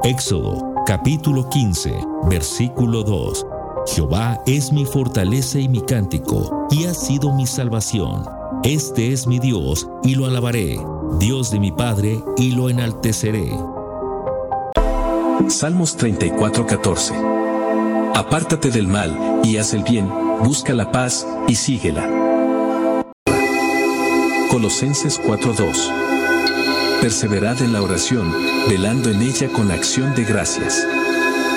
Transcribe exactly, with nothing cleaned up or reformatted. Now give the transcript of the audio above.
Éxodo, capítulo quince, versículo dos. Jehová es mi fortaleza y mi cántico, y ha sido mi salvación. Este es mi Dios, y lo alabaré, Dios de mi Padre, y lo enalteceré. Salmos treinta y cuatro, catorce. Apártate del mal, y haz el bien, busca la paz, y síguela. Colosenses cuatro, dos. Perseverad en la oración, velando en ella con acción de gracias.